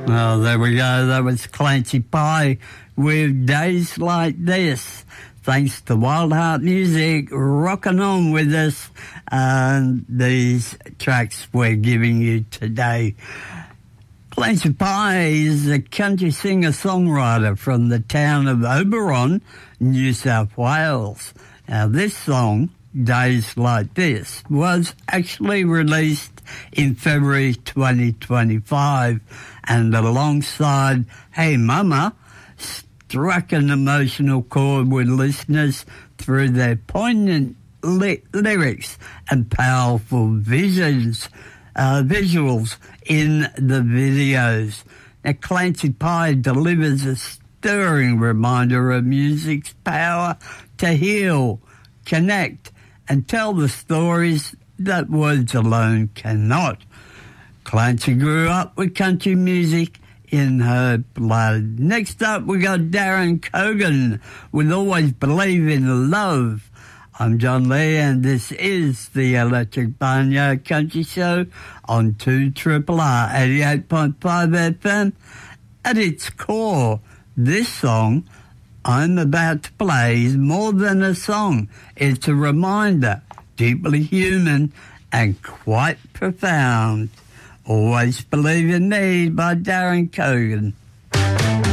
Well, there we go. That was Clancy Pye with Days Like This. Thanks to Wild Heart Music, rocking on with us and these tracks we're giving you today. Clancy Pye is a country singer-songwriter from the town of Oberon, New South Wales. Now, this song, Days Like This, was actually released in February 2025, and alongside Hey Mama, struck an emotional chord with listeners through their poignant lyrics and powerful visuals in the videos. Now, Clancy Pye delivers a stirring reminder of music's power to heal, connect, and tell the stories that words alone cannot. Clancy grew up with country music in her blood. Next up, we got Darren Cogan with Always Believe in Love. I'm John Lee, and this is the Electric Barnyard Country Show on 2RRR 88.5 FM. At its core, this song I'm about to play is more than a song. It's a reminder, deeply human and quite profound. Always Believe in Me by Darren Cogan.